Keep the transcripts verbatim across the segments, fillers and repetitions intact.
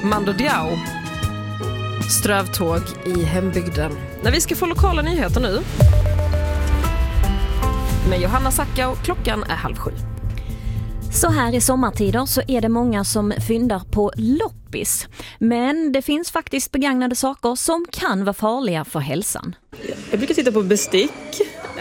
Mando Diao. Strövtåg i hembygden. När vi ska få lokala nyheter nu. Med Johanna Sacka och klockan är halv sju. Så här i sommartider så är det många som fyndar på loppis. Men det finns faktiskt begagnade saker som kan vara farliga för hälsan. Jag brukar titta på bestick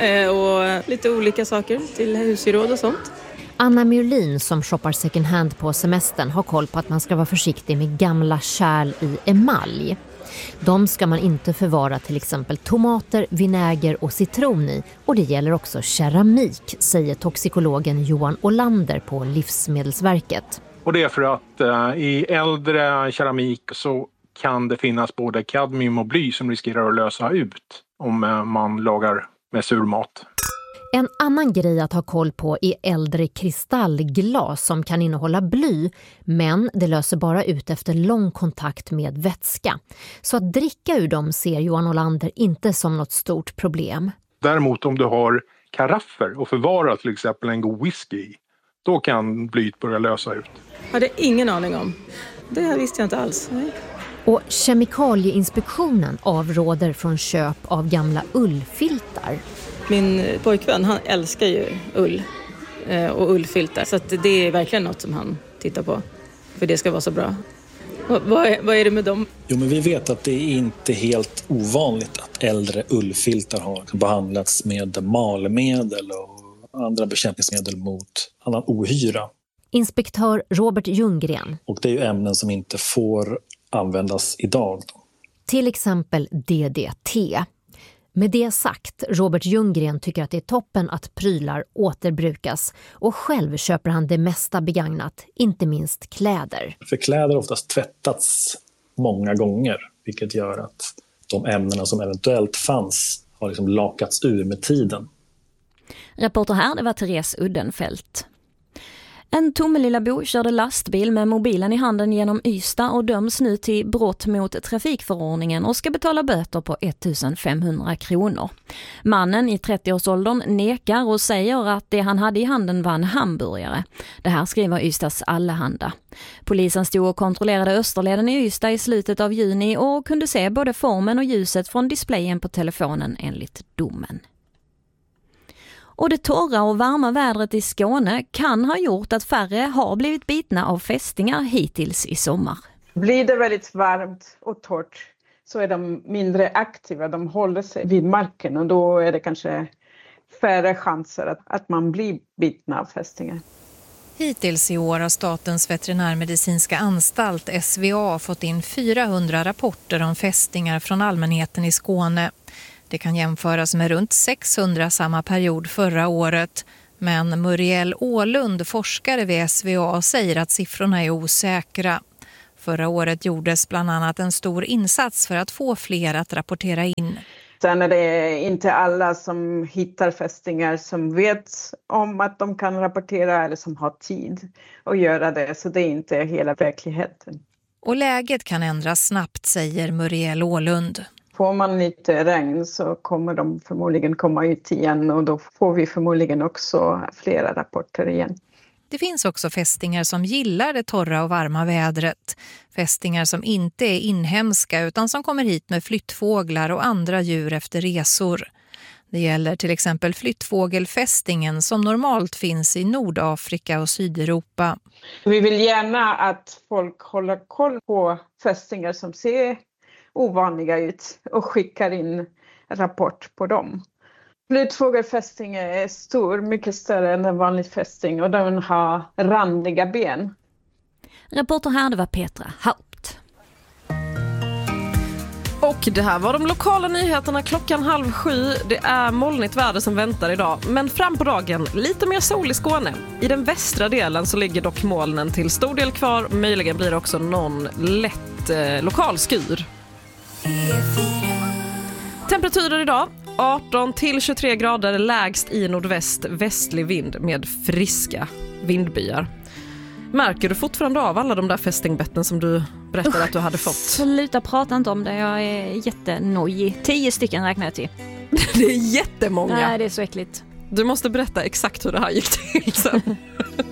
och lite olika saker till husgeråd och sånt. Anna Mjölin som shoppar second hand på semestern har koll på att man ska vara försiktig med gamla kärl i emalj. De ska man inte förvara till exempel tomater, vinäger och citron i. Och det gäller också keramik, säger toxikologen Johan Olander på Livsmedelsverket. Och det är för att eh, i äldre keramik så kan det finnas både kadmium och bly som riskerar att lösa ut om eh, man lagar med surmat. En annan grej att ha koll på är äldre kristallglas som kan innehålla bly, men det löser bara ut efter lång kontakt med vätska. Så att dricka ur dem ser Johan Olander inte som något stort problem. Däremot om du har karaffer och förvarar till exempel en god whisky i, då kan blyet börja lösa ut. Jag hade ingen aning om. Det här visste jag inte alls. Nej. Och Kemikalieinspektionen avråder från köp av gamla ullfiltar. Min pojkvän, han älskar ju ull och ullfiltar. Så att det är verkligen något som han tittar på. För det ska vara så bra. Och vad, är, vad är det med dem? Jo, men vi vet att det är inte helt ovanligt att äldre ullfiltar har behandlats med malmedel och andra bekämpningsmedel mot annan ohyra. Inspektör Robert Ljunggren. Och det är ju ämnen som inte får användas idag. Till exempel D D T. Med det sagt, Robert Ljunggren tycker att det är toppen att prylar återbrukas och själv köper han det mesta begagnat, inte minst kläder. För kläder har oftast tvättats många gånger, vilket gör att de ämnena som eventuellt fanns har liksom lakats ur med tiden. Reporter här, det var Therese Uddenfelt. En Tomelillabo körde lastbil med mobilen i handen genom Ystad och döms nu till brott mot trafikförordningen och ska betala böter på ettusenfemhundra kronor. Mannen i trettioårsåldern nekar och säger att det han hade i handen var en hamburgare. Det här skriver Ystads Allehanda. Polisen stod och kontrollerade Österleden i Ystad i slutet av juni och kunde se både formen och ljuset från displayen på telefonen enligt domen. Och det torra och varma vädret i Skåne kan ha gjort att färre har blivit bitna av fästingar hittills i sommar. Blir det väldigt varmt och torrt så är de mindre aktiva. De håller sig vid marken och då är det kanske färre chanser att, att man blir bitna av fästingar. Hittills i år har Statens veterinärmedicinska anstalt S V A fått in fyrahundra rapporter om fästingar från allmänheten i Skåne. Det kan jämföras med runt sexhundra samma period förra året. Men Muriel Ålund, forskare vid S V A, säger att siffrorna är osäkra. Förra året gjordes bland annat en stor insats för att få fler att rapportera in. Sen är det inte alla som hittar fästingar som vet om att de kan rapportera eller som har tid att göra det. Så det är inte hela verkligheten. Och läget kan ändras snabbt, säger Muriel Ålund. Får man lite regn så kommer de förmodligen komma ut igen och då får vi förmodligen också flera rapporter igen. Det finns också fästingar som gillar det torra och varma vädret. Fästingar som inte är inhemska utan som kommer hit med flyttfåglar och andra djur efter resor. Det gäller till exempel flyttfågelfästingen som normalt finns i Nordafrika och Sydeuropa. Vi vill gärna att folk håller koll på fästingar som ser ovanliga ut och skickar in rapport på dem. Flyttfågelfästing är stor, mycket större än en vanlig fästing och den har randiga ben. Reporter här, det var Petra Haupt. Och det här var de lokala nyheterna klockan halv sju. Det är molnigt väder som väntar idag. Men fram på dagen lite mer sol i Skåne. I den västra delen så ligger dock molnen till stor del kvar. Möjligen blir det också någon lätt eh, lokal skur. Temperaturer idag arton till tjugotre grader, lägst i nordväst, västlig vind med friska vindbyar. Märker du fortfarande av alla de där fästingbetten som du berättade Usch, att du hade fått? Sluta prata inte om det, jag är jättenojig. Tio stycken räknar jag till. Det är jättemånga. Nej, det är så äckligt. Du måste berätta exakt hur det här gick till sen.